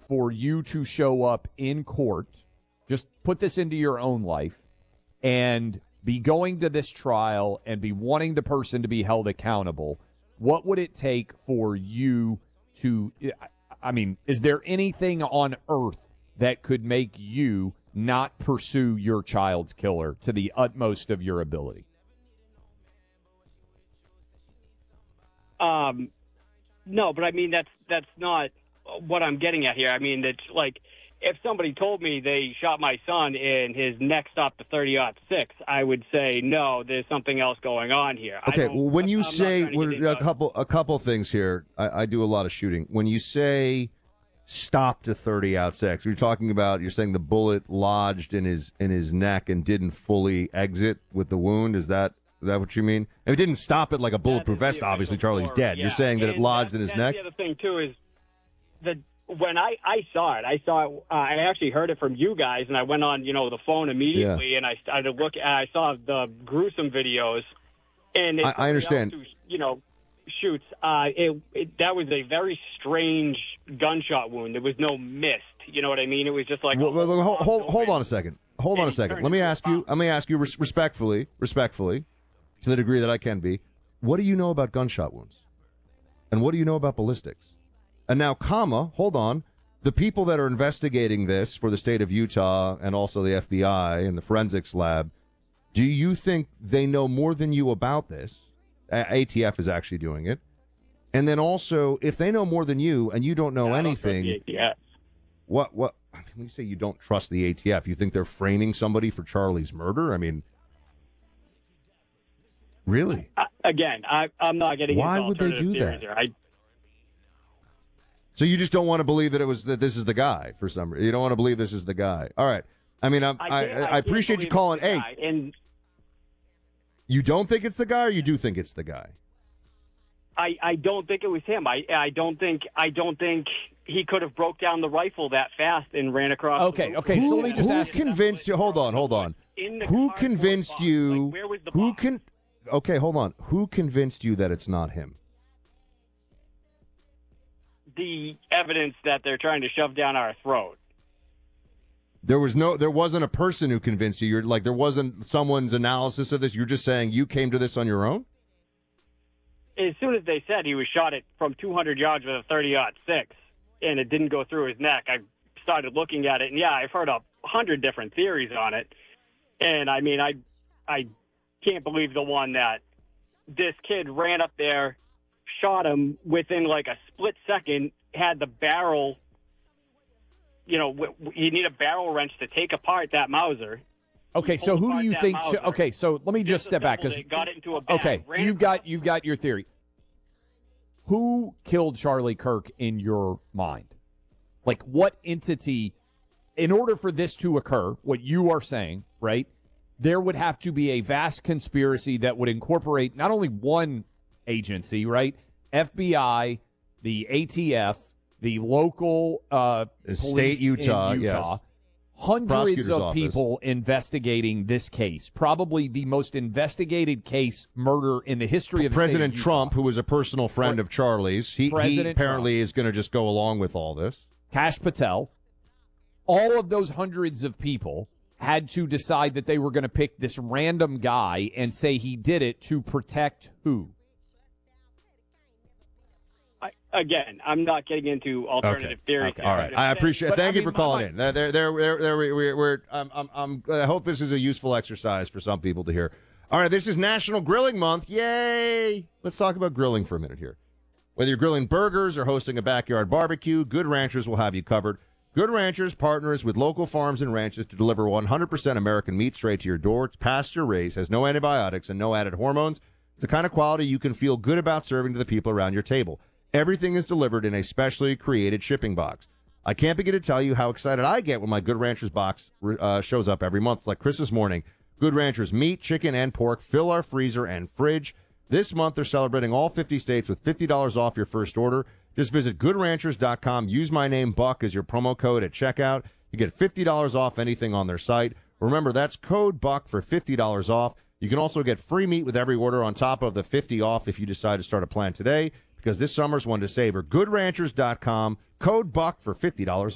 for you to show up in court, just put this into your own life, and be going to this trial and be wanting the person to be held accountable? What would it take for you to, I mean, is there anything on earth that could make you not pursue your child's killer to the utmost of your ability? No, but I mean, that's not what I'm getting at here. I mean, it's like, if somebody told me they shot my son and his neck stopped at 30-06, I would say, no, there's something else going on here. Okay, well, when you say a couple things here, I do a lot of shooting. When you say stopped to 30-06, you're saying the bullet lodged in his neck and didn't fully exit with the wound. Is that what you mean? If it didn't stop it like a bulletproof vest, obviously Charlie's dead. Yeah. You're saying that it lodged in his neck? The other thing, too, is that when I saw it, I actually heard it from you guys, and I went on, the phone immediately, and I started to look, and I saw the gruesome videos, and I understand. Shoots. That was a very strange gunshot wound. There was no mist. You know what I mean? It was just like. Hold on a second. Hold on a second. Let me ask you respectfully, to the degree that I can be. What do you know about gunshot wounds? And what do you know about ballistics? And now, hold on. The people that are investigating this for the state of Utah and also the FBI and the forensics lab, do you think they know more than you about this? ATF is actually doing it. And then also, if they know more than you and you don't know anything, don't trust the ATF. What? I mean, when you say you don't trust the ATF, you think they're framing somebody for Charlie's murder? I mean, really? Again, I'm not getting. Why would they do that? So you just don't want to believe that this is the guy for some reason. You don't want to believe this is the guy. All right. I mean, I appreciate you calling. Hey, and you don't think it's the guy, or you do think it's the guy? I don't think it was him. I don't think he could have broke down the rifle that fast and ran across. Okay. So let me just ask. Who convinced you? Hold on. Who convinced you? Like, where was the box? Okay, hold on. Who convinced you that it's not him? The evidence that they're trying to shove down our throat. There wasn't a person who convinced you. There wasn't someone's analysis of this. You're just saying you came to this on your own? As soon as they said he was shot at from 200 yards with a 30-06 and it didn't go through his neck, I started looking at it, and I've heard 100 different theories on it. And I mean, I can't believe the one that this kid ran up there, shot him within like a split second, had the barrel. You need a barrel wrench to take apart that Mauser. Okay, so who do you think? Okay, so let me just step back because got it into a bag, you've got your theory. Who killed Charlie Kirk in your mind? Like, what entity? In order for this to occur, what you are saying, right? There would have to be a vast conspiracy that would incorporate not only one agency, right? FBI, the ATF, the local police state Utah, in Utah. Yes. Hundreds of people investigating this case. Probably the most investigated case murder in the history of the President state of Trump, who was a personal friend of Charlie's. He apparently is going to just go along with all this. Kash Patel. All of those hundreds of people had to decide that they were going to pick this random guy and say he did it to protect who? Again, I'm not getting into alternative theories. Okay. All right, I appreciate it. Thank you for calling in. I hope this is a useful exercise for some people to hear. All right, this is National Grilling Month. Yay! Let's talk about grilling for a minute here. Whether you're grilling burgers or hosting a backyard barbecue, Good Ranchers will have you covered. Good Ranchers partners with local farms and ranches to deliver 100% American meat straight to your door. It's pasture-raised, has no antibiotics, and no added hormones. It's the kind of quality you can feel good about serving to the people around your table. Everything is delivered in a specially created shipping box. I can't begin to tell you how excited I get when my Good Ranchers box shows up every month. It's like Christmas morning. Good Ranchers meat, chicken, and pork fill our freezer and fridge. This month, they're celebrating all 50 states with $50 off your first order. Just visit GoodRanchers.com. Use my name, Buck, as your promo code at checkout. You get $50 off anything on their site. Remember, that's code BUCK for $50 off. You can also get free meat with every order on top of the $50 off if you decide to start a plan today, because this summer's one to savor. GoodRanchers.com, code BUCK for $50